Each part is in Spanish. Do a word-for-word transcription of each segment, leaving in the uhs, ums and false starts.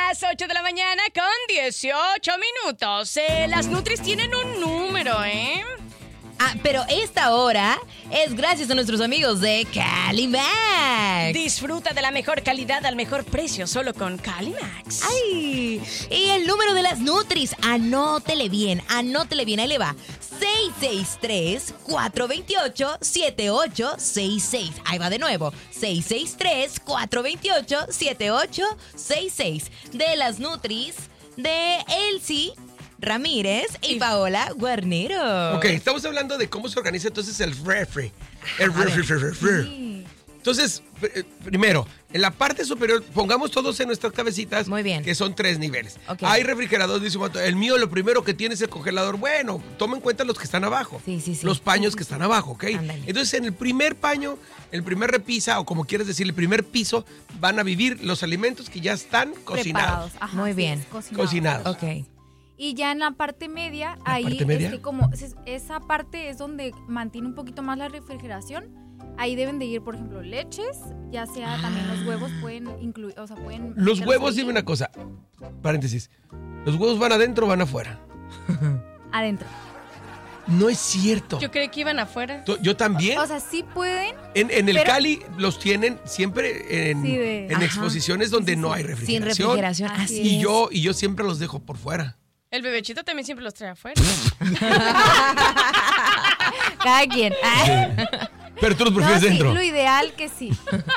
las ocho de la mañana con dieciocho minutos. Eh, las Nutris tienen un número, ¿eh? Ah, pero esta hora es gracias a nuestros amigos de Calimax. Disfruta de la mejor calidad al mejor precio solo con Calimax. ¡Ay! Y el número de las Nutris, anótele bien, anótele bien, ahí le va. seis seis tres, cuatro dos ocho, siete ocho seis seis. Ahí va de nuevo. seis seis tres, cuatro dos ocho, siete ocho seis seis. De las Nutris de Elsie Ramírez y Paola Guarnero. Ok, estamos hablando de cómo se organiza entonces el refri. El refri, refri, refri. Sí. Entonces, pr- primero, en la parte superior, pongamos todos en nuestras cabecitas. Muy bien. Que son tres niveles. Ok. Hay refrigerador, dice un vato, el mío lo primero que tiene es el congelador. Bueno, toma en cuenta los que están abajo. Sí, sí, sí. Los paños que están abajo, ¿ok? Ándale. Entonces, en el primer paño, el primer repisa, o como quieres decir, el primer piso, van a vivir los alimentos que ya están cocinados. Preparados. Ajá, Muy sí, bien. es cocinados. Cocinados. Ok. Y ya en la parte media, ¿La ahí parte media? Este, como es- esa parte es donde mantiene un poquito más la refrigeración. Ahí deben de ir, por ejemplo, leches, ya sea también los huevos pueden incluir, o sea, pueden Los meterlos huevos, ahí. dime una cosa. Paréntesis. ¿Los huevos van adentro o van afuera? Adentro. No es cierto. Yo creí que iban afuera. To- Yo también. O sea, sí pueden. En, en el pero- Cali los tienen siempre en, Sí, de- en Ajá. exposiciones donde Sí, sí, no sí. hay Sin refrigeración. refrigeración, Así así es. Y es. yo, y yo siempre los dejo por fuera. El bebechito también siempre los trae afuera. Cada quien. Pero tú los No, prefieres sí, dentro. lo ideal que sí.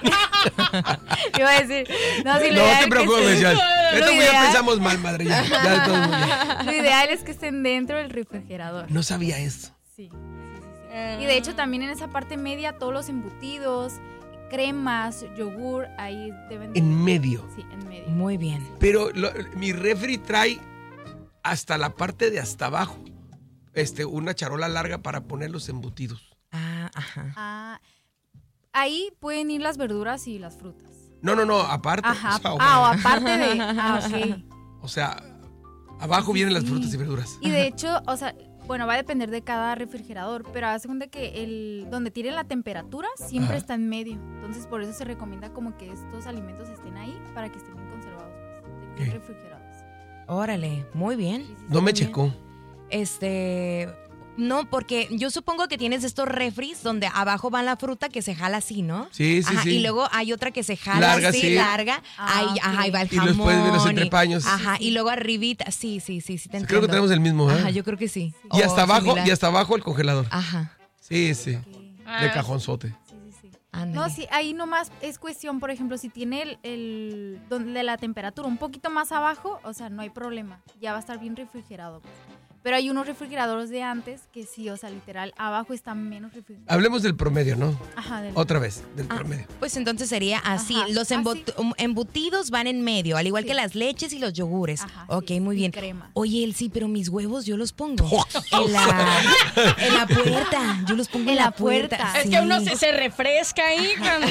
Iba a decir, no, sí, lo No ideal te preocupes, que sí. ya. Lo Esto ya ideal- pensamos mal, madre. Ya, ya de todos modos. Lo ideal es que estén dentro del refrigerador. No sabía eso. Sí, sí, sí, sí. Y de hecho también en esa parte media todos los embutidos, cremas, yogur, ahí deben de... En medio. Sí, en medio. Muy bien. Pero lo- mi refri trae hasta la parte de hasta abajo. Este, una charola larga para poner los embutidos. Ah, ajá. Ah, ahí pueden ir las verduras y las frutas. No, no, no, aparte. Ajá. O sea, Ah, o aparte de... Ah, ok. o sea, abajo vienen las Sí. frutas y verduras. Y de hecho, o sea, bueno, va a depender de cada refrigerador, pero haz de cuenta que el donde tiene la temperatura siempre Ajá. está en medio. Entonces, por eso se recomienda como que estos alimentos estén ahí para que estén bien conservados, pues, bien Ok. refrigerados. Órale, muy bien. Sí, sí, sí. No me Muy bien. checó. Este, no, porque yo supongo que tienes estos refris donde abajo va la fruta que se jala así, ¿no? Sí, sí, Ajá, sí. y luego hay otra que se jala Larga, así, sí. larga. Ah, ahí, ok. ajá, ahí va el Y jamón. los puedes ver los y- entrepaños. Ajá, y luego arribita, sí, sí, sí, sí te Creo entiendo. que tenemos el mismo, ¿eh? Ajá, yo creo que sí. Y hasta O abajo, similar. y hasta abajo el congelador. Ajá, Sí, sí. Ok. Ah, De cajonzote. Sí, sí, sí. ándale. No, sí, ahí nomás es cuestión, por ejemplo, si tiene el, el donde la temperatura un poquito más abajo, o sea, no hay problema, ya va a estar bien refrigerado. Pero hay unos refrigeradores de antes que sí, o sea, literal, abajo está menos refrigerado. Hablemos del promedio, ¿no? Ajá, del- Otra vez, del Ah, promedio. pues entonces sería así. Ajá, Los así. embut- um, embutidos van en medio, al igual Sí. que las leches y los yogures. Ajá, ok, sí, muy y bien. crema. Oye, el sí, pero mis huevos yo los pongo en la, en la puerta. Yo los pongo en, En la, la puerta. puerta. Es sí. que uno se, se refresca ahí cuando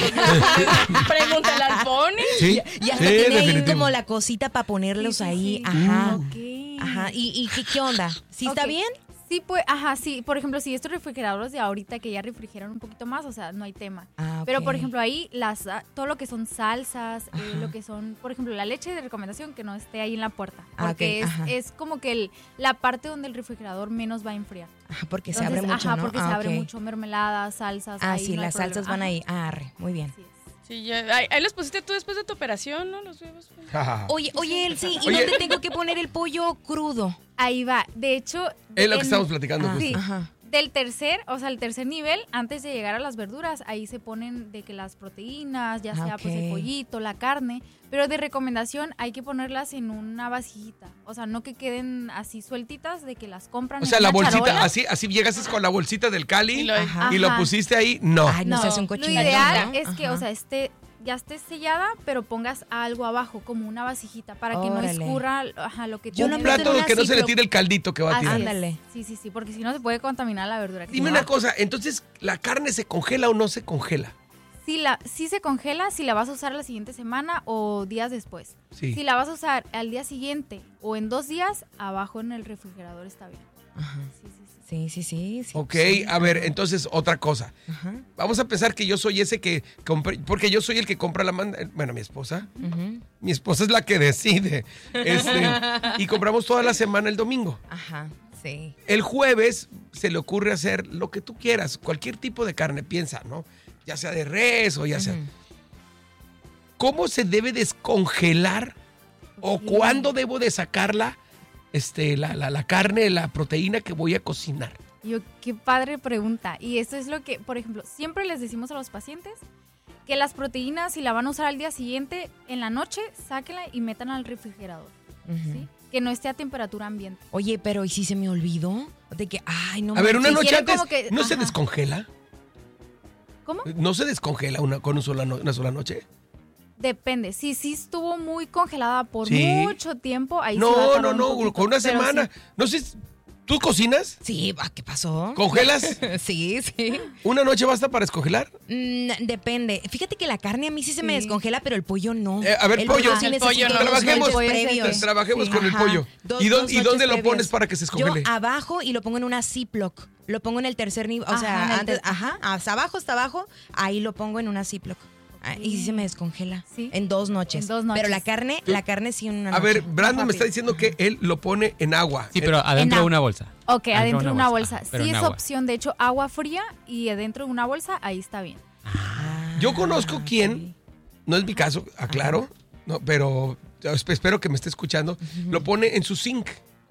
pregúntale al Pony. Sí, Y hasta sí, tiene ahí definitivo. como la cosita para ponerlos Sí, sí, ahí. sí. Ajá. Ok. Ajá. ¿Y, y qué, qué onda? ¿Sí está Ok. bien? Sí, pues, ajá, sí. Por ejemplo, si estos refrigeradores de ahorita que ya refrigeran un poquito más, o sea, no hay tema. Ah, Pero, ok. por ejemplo, ahí las ah, todo lo que son salsas, eh, Ajá. lo que son, por ejemplo, la leche de recomendación que no esté ahí en la puerta. Ah, Porque ok, ajá. es, es como que el- la parte donde el refrigerador menos va a enfriar. Ajá, porque se Entonces, abre mucho, ajá, ¿no? porque Ah, se abre ok. mucho mermeladas, salsas. Ah, ahí sí, no hay las salsas problema. van Ajá, ahí. Ah, arre, muy bien. así es. Sí, ya, ahí, ahí los pusiste tú después de tu operación, ¿no? Los huevos. Oye, oye, Elsie, ¿y Oye. dónde tengo que poner el pollo crudo? Ahí va. De hecho, Es lo que en- estamos platicando. Ah, justo. sí. Ajá. del tercer, o sea, el tercer nivel, antes de llegar a las verduras, ahí se ponen de que las proteínas, ya Ah, sea pues el ok. pollito, la carne, pero de recomendación hay que ponerlas en una vasijita, o sea, no que queden así sueltitas de que las compran O en sea, la una bolsita, charola. así, así llegaste con la bolsita del Cali Y lo- Ajá. y lo Ajá. pusiste ahí. No. Ay, no, No, se hace un lo cochinadito. ideal ¿no? es que, Ajá. o sea, esté ya esté sellada, pero pongas algo abajo, como una vasijita, para que no Órale. escurra ajá, lo que Yo tiene lo Un meto en plato una que no se le Ziploc. tire el caldito que va a Así tirar. es. Ándale. Sí, sí, sí, porque si no se puede contaminar la verdura. que Dime se una va. cosa, entonces, ¿la carne se congela o no se congela? Si la, si se congela, si la vas a usar la siguiente semana o días después. Sí. Si la vas a usar al día siguiente o en dos días, abajo en el refrigerador está bien. Ajá. Sí, sí, sí. Sí, sí, sí. sí Ok, sí. a ver, entonces otra cosa. Ajá. Vamos a pensar que yo soy ese que compra, porque yo soy el que compra la manda. Bueno, mi esposa. Ujú. Mi esposa es la que decide. Este, y compramos toda la semana el domingo. Ajá, sí. El jueves se le ocurre hacer lo que tú quieras, cualquier tipo de carne, piensa, ¿no? Ya sea de res o ya sea. Ujú. ¿Cómo se debe descongelar o Ok. cuándo debo de sacarla, este, la, la, la carne, la proteína que voy a cocinar? Yo, qué padre pregunta. Y esto es lo que, por ejemplo, siempre les decimos a los pacientes que las proteínas, si la van a usar al día siguiente, en la noche, sáquenla y metan al refrigerador. Ujú. ¿Sí? Que no esté a temperatura ambiente. Oye, pero ¿y si se me olvidó? De que, ay, no A ver, una manches. noche quieren antes, como que- ¿no se ajá. descongela? ¿Cómo? ¿No se descongela una, con un sola no- una sola noche? Depende. Si sí estuvo muy congelada por Sí. mucho tiempo, ahí sí va a No, tardar no, un no, poquito, con una pero semana. sí. No sé, ¿tú cocinas? Sí, ¿a ¿qué pasó? ¿Congelas? Sí, sí. ¿Una noche basta para descongelar? Mm, depende. Fíjate que la carne a mí sí se me Sí. descongela, pero el pollo no. Eh, a ver, el pollo. sí El necesito pollo no. dos Trabajemos. noches Pollo es el previos. que- Trabajemos Sí. con el Ajá. pollo. Dos- ¿Y, dó- dos y dónde noches lo previas. pones para que se descongele? Yo abajo y lo pongo en una Ziploc. Lo pongo en el tercer nivel, o Ajá, sea, en el antes, ter- ajá, hasta abajo, hasta abajo, ahí lo pongo en una Ziploc. Ah, Y sí se me descongela. Sí. En dos noches. En dos noches. Pero la carne, la carne sí en una A noche. ver, Brandon me está rápido. diciendo que él lo pone en agua. Sí, pero adentro En de una bolsa. Ok, adentro de una bolsa. Ajá, pero Sí en es agua. opción. De hecho, agua fría y adentro de una bolsa, ahí está bien. Ah, Yo conozco ok. quién, no es mi caso, aclaro, no, pero esp- espero que me esté escuchando, lo pone en su zinc.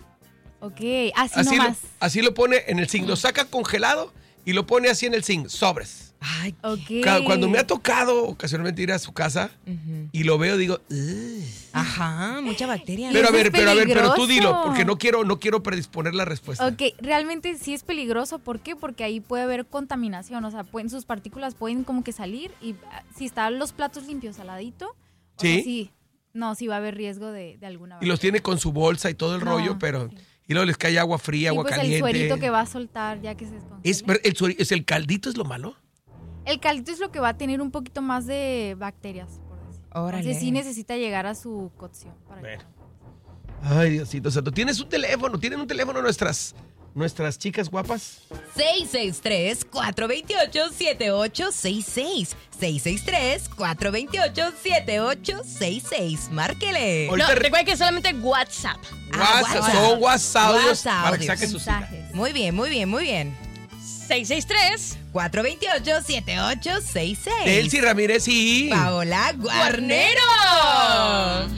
Ok, así, Así lo, nomás. así lo pone en el zinc, lo saca congelado y lo pone así en el zinc, sobres. Ay, Ok. Ca- Cuando me ha tocado ocasionalmente ir a su casa ujú. y lo veo, digo, "Ugh". Ajá, mucha bacteria. Pero a eso ver, es pero a ver, pero tú peligroso. dilo, porque no quiero, no quiero predisponer la respuesta. Ok, realmente sí es peligroso. ¿Por qué? Porque ahí puede haber contaminación. O sea, pueden, sus partículas pueden como que salir y ah, si están los platos limpios al ladito, o Sí. sea, sí. No, sí va a haber riesgo de, de alguna Y los bacteria. tiene con su bolsa y todo el No, rollo, pero... sí. Y luego les cae agua fría, Sí, agua pues caliente. el suerito que va a soltar ya que se descongele. Es, pero el, sueri- es el caldito es lo malo. El caldito es lo que va a tener un poquito más de bacterias, por decir. Órale. Entonces sí necesita llegar a su cocción. Para Bueno. que- Ay, Diosito santo. ¿Tienes un teléfono? ¿Tienen un teléfono nuestras, nuestras chicas guapas? seis seis tres, cuatro dos ocho, siete ocho seis seis. seis seis tres, cuatro dos ocho, siete ocho seis seis. Márquele. Ahorita No, re- recuerden que es solamente WhatsApp. Ah, WhatsApp, WhatsApp. son WhatsApp audios WhatsApp para que audios. saque su cita. Mensajes. Muy bien, muy bien, muy bien. seis seis tres. cuatro dos ocho, siete ocho seis seis. Elsie Ramírez y... Paola Guarnero. ¡Guarnero!